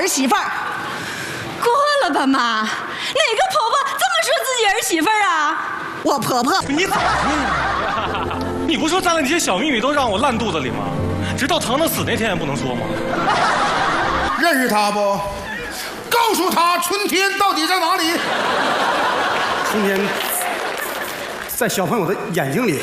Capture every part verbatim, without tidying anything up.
儿媳妇儿。 过了吧，妈，哪个婆婆这么说自己儿媳妇儿啊？ 我婆婆。 你咋的？你不说咱俩这些小秘密都让我烂肚子里吗？直到疼的死那天也不能说吗？ 认识他不？告诉他春天到底在哪里？ 春天在小朋友的眼睛里。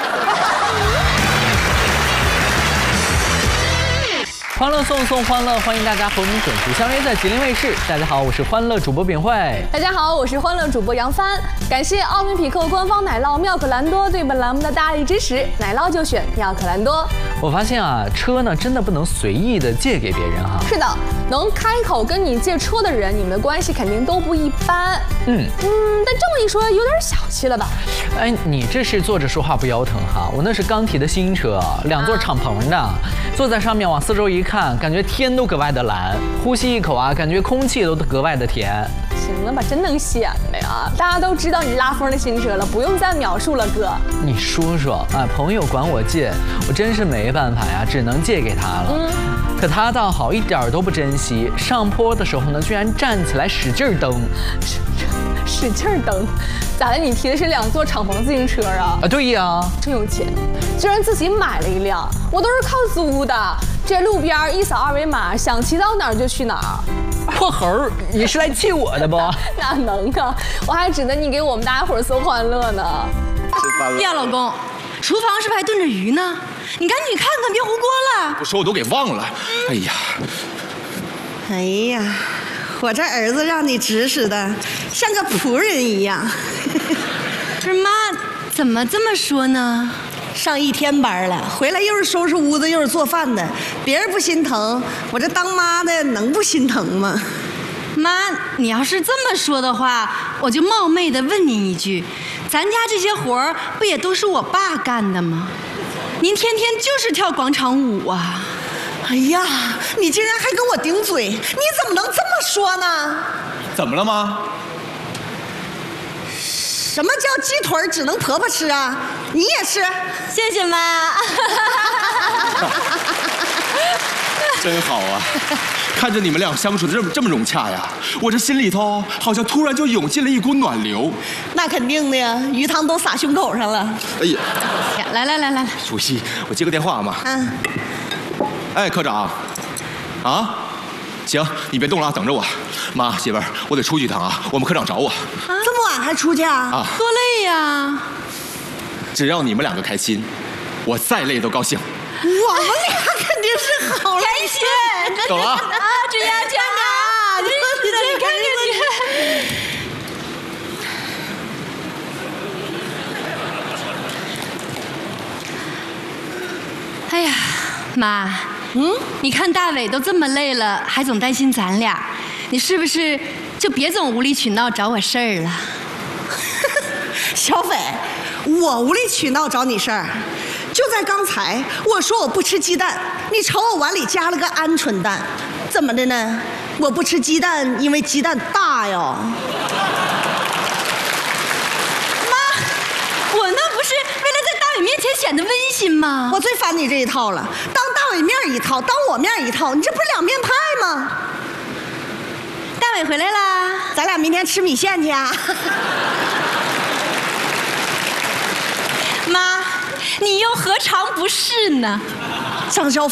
欢乐送送欢乐，欢迎大家和我们准时相约在吉林卫视。大家好，我是欢乐主播秉慧。 大家好，我是欢乐主播杨帆。感谢奥林匹克官方奶酪妙可蓝多对本栏目的大力支持，奶酪就选妙可蓝多。 我发现啊，车呢真的不能随意的借给别人哈。 是的，能开口跟你借车的人，你们的关系肯定都不一般。嗯嗯，但这么一说，有点小气了吧？ 哎，你这是坐着说话不腰疼哈，我那是刚提的新车，两座敞篷的，啊、坐在上面往四周一看，感觉天都格外的蓝，呼吸一口啊，感觉空气都格外的甜。 行了吧，真能显摆啊！大家都知道你拉风的新车了，不用再描述了，哥。 你说说，哎，朋友管我借，我真是没办法呀，只能借给他了。嗯，可他倒好，一点都不珍惜。上坡的时候呢，居然站起来使劲蹬， 使使劲蹬，咋的？你提的是两座敞篷自行车啊？ 啊，对呀， 真有钱，居然自己买了一辆，我都是靠租的。这路边一扫二维码，想骑到哪儿就去哪儿。 破猴，你是来气我的不？ 哪能啊！我还指着你给我们大家伙儿送欢乐呢。 呀，老公，厨房是不是还炖着鱼呢？你赶紧看看，别糊锅了。 我说我都给忘了。哎呀， 哎呀，我这儿子让你指使的，像个仆人一样。 不是妈，怎么这么说呢？ 上一天班了，回来又是收拾屋子又是做饭的，别人不心疼，我这当妈的能不心疼吗？ 妈，你要是这么说的话，我就冒昧的问您一句，咱家这些活儿不也都是我爸干的吗？您天天就是跳广场舞啊！ 哎呀，你竟然还跟我顶嘴，你怎么能这么说呢？ 怎么了妈？ 什么叫鸡腿只能婆婆吃啊？你也吃？ 谢谢妈。 真好啊，看着你们俩相处的这么这么融洽呀，我这心里头好像突然就涌进了一股暖流。 那肯定的呀，鱼汤都撒胸口上了。 哎呀， 来来来来来， 主席，我接个电话嘛。嗯。哎，科长，啊，行，你别动了，等着我。妈，媳妇儿，我得出去一趟啊，我们科长找我。 啊，这么晚还出去啊？ 啊， 多累呀！ 只要你们两个开心，我再累都高兴。 我们俩肯定是好开心。 走了啊！ 啊，注意安全啊！你你看看你。哎呀，妈，嗯，你看大伟都这么累了，还总担心咱俩，你是不是就别总无理取闹找我事儿了？ 小斐，我无理取闹找你事儿。就在刚才，我说我不吃鸡蛋，你瞅我碗里加了个鹌鹑蛋，怎么的呢？我不吃鸡蛋，因为鸡蛋大哟。 妈，我那不是为了在大伟面前显得温馨吗？ 我最烦你这一套了，当大伟面一套，当我面一套，你这不是两面派吗？ 大伟回来啦， 咱俩明天吃米线去啊。 妈，你又何尝不是呢？ 张小